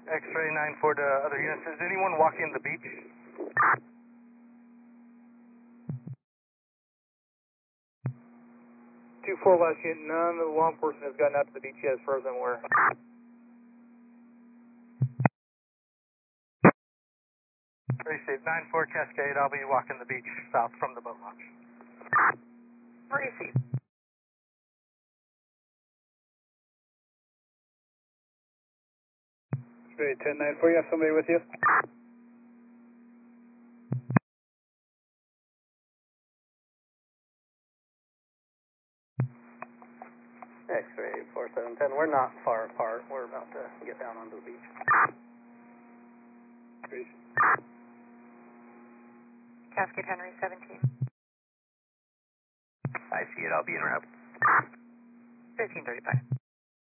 X-ray 9-4 to other units. Is anyone walking the beach? 2-4 last unit, none of the law enforcement has gotten out to the beach yet as far as I'm aware. Receive 9-4 Cascade. I'll be walking the beach south from the boat launch. Receive. Straight 10-9-4, you have somebody with you? X-ray 4710, we're not far apart. We're about to get down onto the beach. Cascade Henry 17. I see it, I'll be in route. 1535.